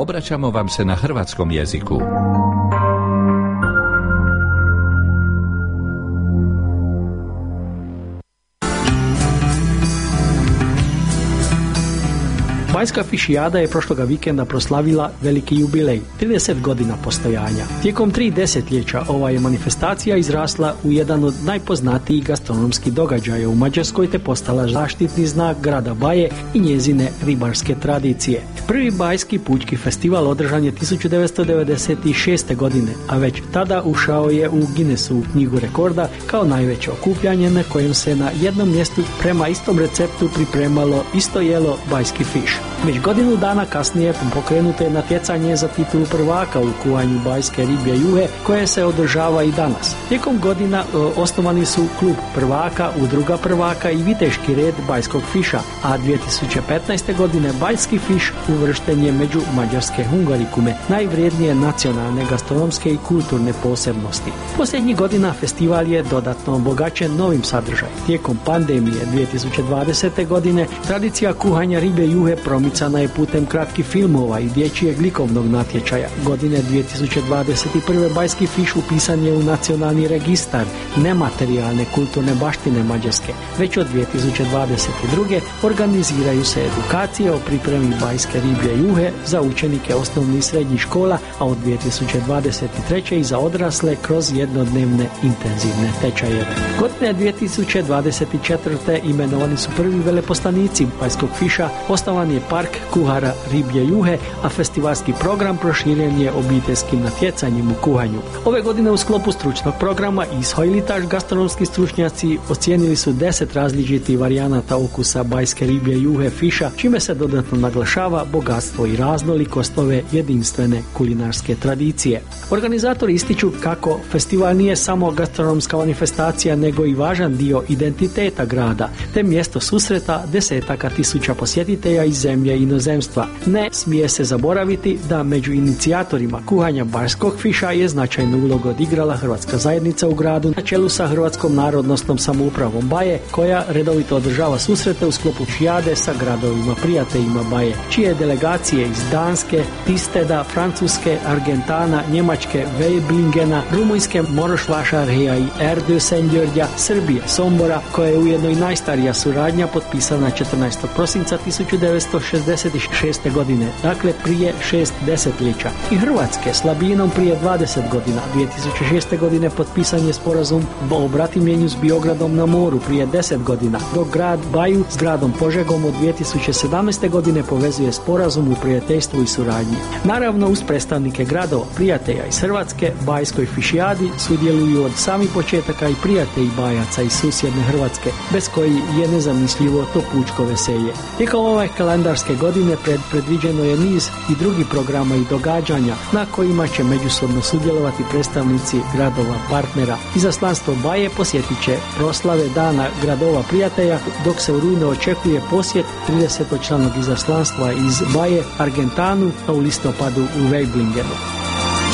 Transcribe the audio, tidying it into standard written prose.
Obraćamo vam se na hrvatskom jeziku. Bajska fišijada je prošloga vikenda proslavila veliki jubilej, 30 godina postojanja. Tijekom 3 desetljeća ova je manifestacija izrasla u jedan od najpoznatijih gastronomskih događaja u Mađarskoj te postala zaštitni znak grada Baje i njezine ribarske tradicije. Prvi Bajski pučki festival održan je 1996. godine, a već tada ušao je u Guinnessovu knjigu rekorda kao najveće okupljanje na kojem se na jednom mjestu prema istom receptu pripremalo isto jelo bajski fiš. Već godinu dana kasnije pokrenuto je natjecanje za titulu prvaka u kuhanju bajske ribje juhe koje se održava i danas. Tijekom godina osnovani su klub prvaka, udruga prvaka i viteški red bajskog fiša, a 2015. godine bajski fiš uvršten je među mađarske hungarikume, najvrijednije nacionalne gastronomske i kulturne posebnosti. Posljednjih godina festival je dodatno obogaćen novim sadržajem. Tijekom pandemije 2020. godine tradicija kuhanja ribje juhe promicana je putem kratkih filmova i dječjeg likovnog natječaja. Godine 2021. bajski fiš upisan je u nacionalni registar nematerijalne kulturne baštine Mađarske. Već od 2022. organiziraju se edukacije o pripremi bajske ribje juhe za učenike osnovnih i srednjih škola, a od 2023. i za odrasle kroz jednodnevne intenzivne tečajeve. Godine 2024. imenovani su prvi veleposlanici bajskog fiša, osnovan je park kuhara ribje juhe, a festivalski program proširen je obiteljskim natjecanjem u kuhanju. Ove godine u sklopu stručnog programa Ishojlitaš gastronomski stručnjaci ocijenili su 10 različitih varijanata okusa bajske ribje juhe fiša, čime se dodatno naglašava bogatstvo i raznolikost ove jedinstvene kulinarske tradicije. Organizatori ističu kako festival nije samo gastronomska manifestacija, nego i važan dio identiteta grada, te mjesto susreta desetaka tisuća posjetitelja iz zemlje i inozemstva. Ne smije se zaboraviti da među inicijatorima kuhanja bajskog fiša je značajnu ulogu odigrala hrvatska zajednica u gradu na čelu sa Hrvatskom narodnosnom samoupravom Baje, koja redovito održava susrete u sklopu fišijade sa gradovima prijateljima Baje, čije delegacije iz Danske, Tisteda, Francuske, Argentana, Njemačke, Vejblingena, Rumunjske, Morošvašarhija i Erdőszentgyörgya, Srbije, Sombora, koja je ujedno i najstarija suradnja potpisana 14. prosinca 1966. godine, dakle prije 6 desetljeća. I Hrvatske s Labinom prije 20 godina. 2006. godine potpisan je sporazum o bratimljenju s Biogradom na moru prije 10 godina, dok grad Baju s gradom Požegom od 2017. godine povezuje sporazum u prijateljstvu i suradnji. Naravno, uz predstavnike gradova prijatelja iz Hrvatske, bajskoj fišijadi sudjeluju od samih početaka i prijatelji Bajaca iz susjedne Hrvatske, bez koji je nezamislivo to pučko veselje. Tijekom ove kalendarske godine predviđeno je niz i drugih programa i događanja na kojima će međusobno sudjelovati predstavnici gradova partnera. Izaslanstvo Baje posjetit će proslave Dana gradova prijatelja, dok se u rujnu očekuje posjet 30-članog izaslanstva iz Baje Argentanu, a u listopadu u Vejblingenu.